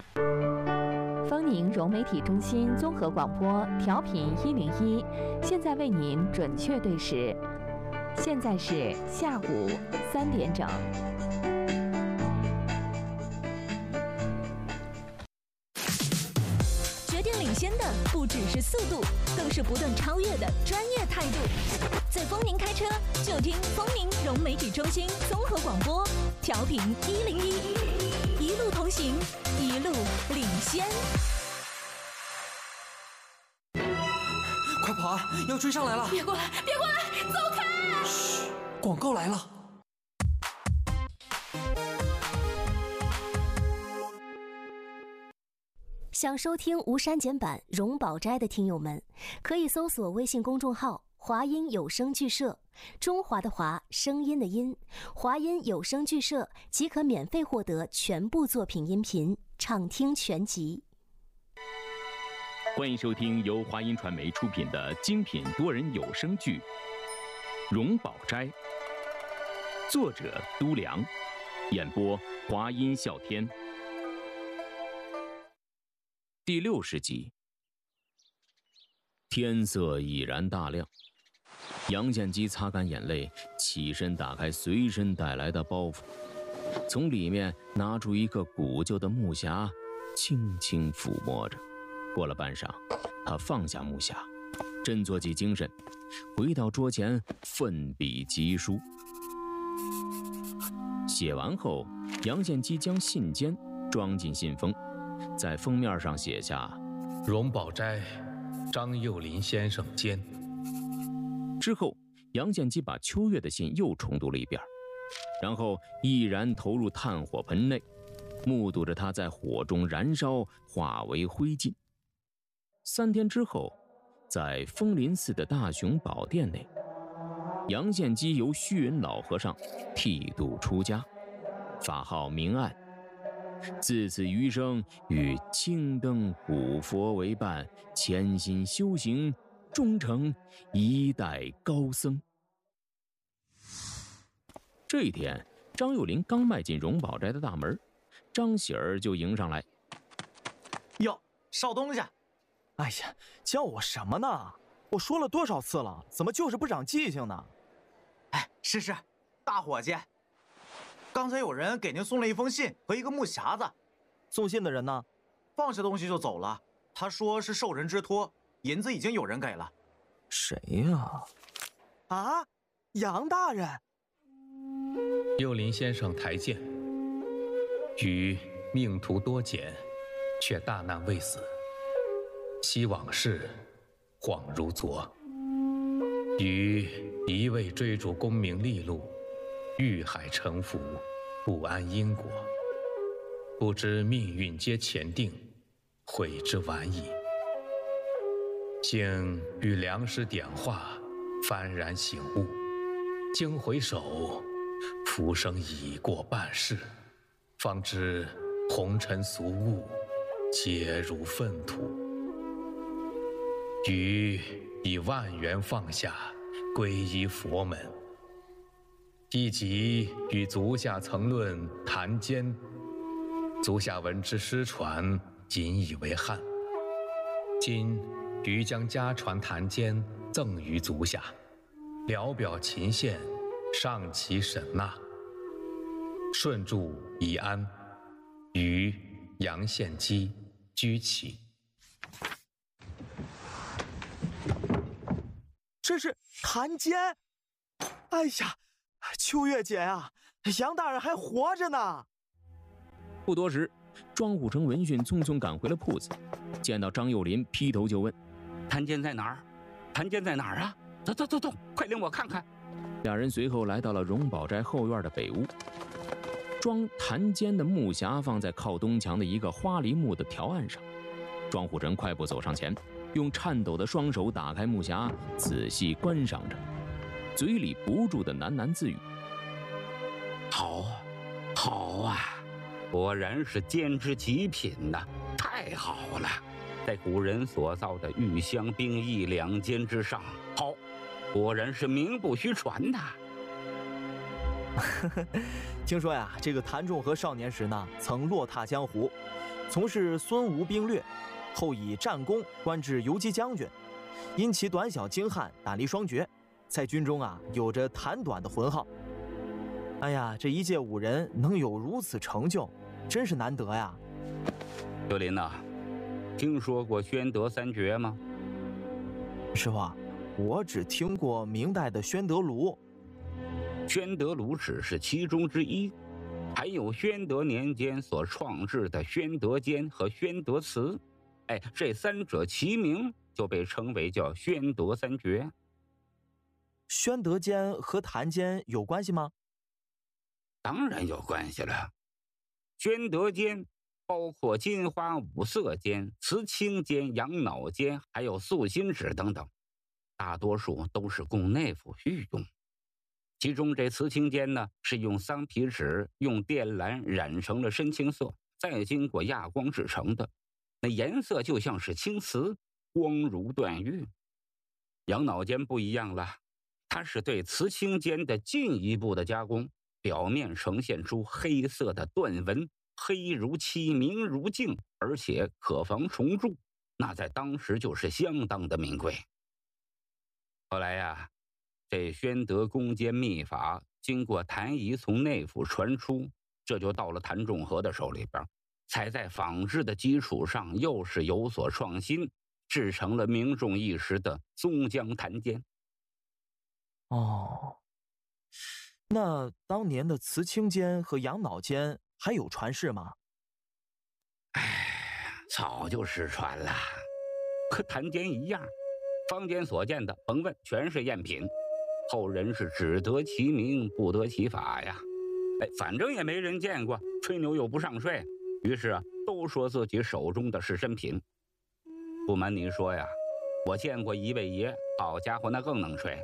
丰宁融媒体中心综合广播调频101，现在为您准确对时，现在是下午3点整。 决定领先的不只是速度，更是不断超越的专业态度。在丰宁开车，就听丰宁融媒体中心综合广播调频101，一路同行，一路领先。 快跑啊！要追上来了！ 别过来，别过来，走开！ 嘘，广告来了。 想收听无删减版《荣宝斋》的听友们，可以搜索微信公众号“华音有声剧社”，中华的华，声音的音，华音有声剧社即可免费获得全部作品音频，畅听全集。 欢迎收听由华音传媒出品的精品多人有声剧《荣宝斋》，作者都良，演播华音笑天。第60集。天色已然大亮，杨建基擦干眼泪，起身打开随身带来的包袱，从里面拿出一个古旧的木匣，轻轻抚摸着。过了半晌，他放下木匣，振作起精神，回到桌前奋笔疾书。写完后，杨建基将信笺装进信封，在封面上写下荣宝斋张幼林先生监。 之后，杨建基把秋月的信又重读了一遍，然后毅然投入炭火盆内，目睹着它在火中燃烧，化为灰烬。3天之后，在枫林寺的大雄宝殿内，杨建基由虚云老和尚剃度出家，法号明暗，自此余生与青灯古佛为伴，潜心修行，终成一代高僧。这一天，张幼林刚迈进荣宝斋的大门，张喜儿就迎上来。 哟，少东家！ 哎呀，叫我什么呢？我说了多少次了，怎么就是不长记性呢？ 哎，是，大伙计，刚才有人给您送了一封信和一个木匣子。 送信的人呢？ 放下东西就走了。他说是受人之托，银子已经有人给了。 谁呀？啊，杨大人。 幼林先生台见。余命途多险，却大难未死。昔往事，恍如昨。余一味追逐功名利禄，欲海沉浮，不安因果。不知命运皆前定，悔之晚矣。幸遇良师点化，幡然醒悟。经回首，浮生已过半世，方知红尘俗物，皆如粪土。余以万缘放下，皈依佛门。一即与足下曾论谈间，足下闻之失传，引以为憾。今余将家传谈间赠于足下，聊表秦县，上其审纳。顺祝已安，余杨献基居起。 这是谭坚！哎呀，秋月姐啊，杨大人还活着呢！ 不多时，庄虎城闻讯匆匆赶回了铺子，见到张幼林，劈头就问：“ 谭坚在哪儿？谭坚在哪儿啊？走，快领我看看。” 两人随后来到了荣宝斋后院的北屋，装谭坚的木匣放在靠东墙的一个花梨木的条案上。庄虎城快步走上前，用颤抖的双手打开木匣，仔细观赏着，嘴里不住地喃喃自语：“ 好啊，果然是坚之极品呐，太好了！在古人所造的玉香冰意2间之上，好，果然是名不虚传呐。” 听说呀，这个谭仲和少年时呢，曾落踏江湖， 从事孙吴兵略，后以战功官至游击将军。因其短小精悍，胆力双绝，在军中有着弹短的浑号。哎呀，这一介武人能有如此成就，真是难得呀！ 刘林呐，听说过宣德三绝吗？ 师傅，我只听过明代的宣德炉。 宣德炉只是其中之一，还有宣德年间所创制的宣德间和宣德祠。这三者齐名，就被称为叫宣德三绝。 宣德间和谭间有关系吗？ 当然有关系了。宣德间包括金花五色间、瓷青间、养脑间，还有素心纸等等，大多数都是供内府御用。其中这瓷青间呢，是用桑皮纸用靛蓝染成了深青色，再经过亚光制成的，那颜色就像是青瓷，光如断玉。养脑间不一样了，它是对瓷青间的进一步的加工，表面呈现出黑色的缎纹，黑如漆，明如镜，而且可防虫蛀，那在当时就是相当的名贵。后来呀，这宣德攻坚秘法经过谭仪从内府传出，这就到了谭仲和的手里边，才在仿制的基础上又是有所创新，制成了名重一时的松江谭间。 哦，那当年的瓷青间和养脑间还有传世吗？ 早就失传了，和谭间一样，坊间所见的甭问，全是赝品。后人是只得其名，不得其法呀。反正也没人见过，吹牛又不上税，于是都说自己手中的是真品。不瞒您说呀，我见过一位爷，好家伙，那更能吹。